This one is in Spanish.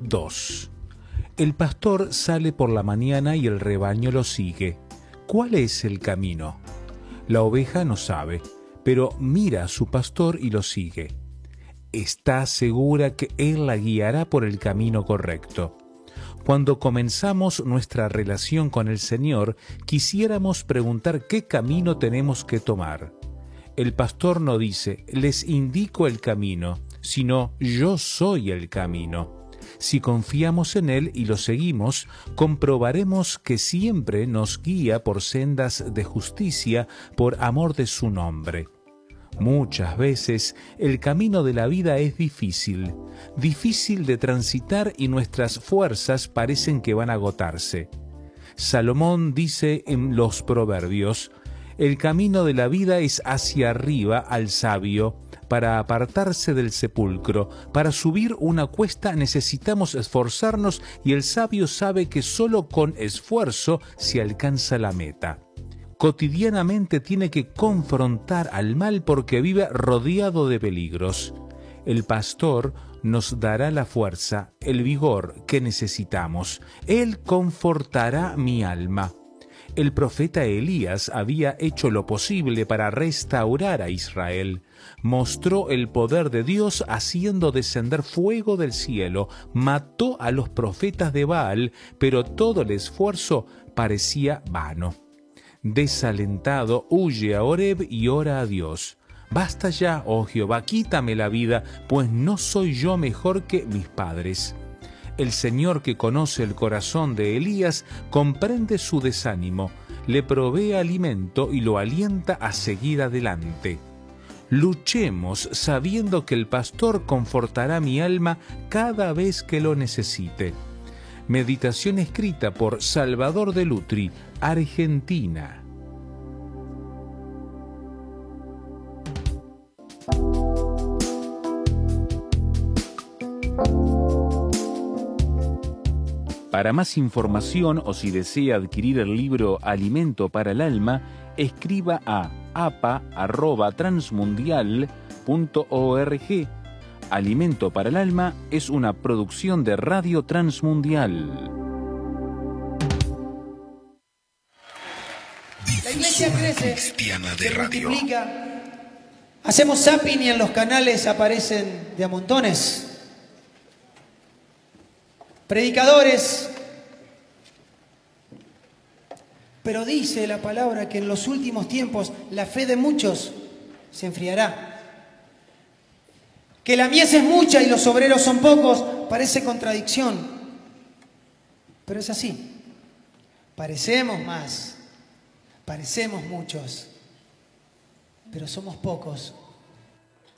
2. El pastor sale por la mañana y el rebaño lo sigue. ¿Cuál es el camino? La oveja no sabe, pero mira a su pastor y lo sigue. Está segura que él la guiará por el camino correcto. Cuando comenzamos nuestra relación con el Señor, quisiéramos preguntar qué camino tenemos que tomar. El pastor no dice, les indico el camino, sino yo soy el camino. Si confiamos en Él y lo seguimos, comprobaremos que siempre nos guía por sendas de justicia por amor de su nombre. Muchas veces el camino de la vida es difícil de transitar y nuestras fuerzas parecen que van a agotarse. Salomón dice en los Proverbios, el camino de la vida es hacia arriba al sabio, para apartarse del sepulcro. Para subir una cuesta necesitamos esforzarnos y el sabio sabe que solo con esfuerzo se alcanza la meta. Cotidianamente tiene que confrontar al mal porque vive rodeado de peligros. El pastor nos dará la fuerza, el vigor que necesitamos. Él confortará mi alma. El profeta Elías había hecho lo posible para restaurar a Israel. Mostró el poder de Dios haciendo descender fuego del cielo. Mató a los profetas de Baal, pero todo el esfuerzo parecía vano. Desalentado, huye a Horeb y ora a Dios. Basta ya, oh Jehová, quítame la vida, pues no soy yo mejor que mis padres. El Señor, que conoce el corazón de Elías, comprende su desánimo, le provee alimento y lo alienta a seguir adelante. Luchemos sabiendo que el pastor confortará mi alma cada vez que lo necesite. Meditación escrita por Salvador de Lutri, Argentina. Para más información o si desea adquirir el libro Alimento para el Alma, escriba a apa@transmundial.org. Alimento para el Alma es una producción de Radio Transmundial. La iglesia crece, se multiplica. Hacemos zapping y en los canales aparecen de a montones predicadores. Pero dice la palabra que en los últimos tiempos la fe de muchos se enfriará. Que la mies es mucha y los obreros son pocos, parece contradicción. Pero es así. Parecemos más, parecemos muchos, pero somos pocos.